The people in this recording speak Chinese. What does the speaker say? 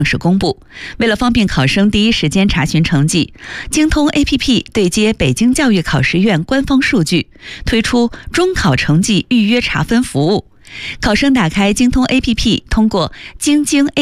式公布。为了方便考生第一时间查询成绩，京通 APP 对接北京教育考试院官方数据，推出中考成绩预约查分服务。考生打开京通 APP， 通过京津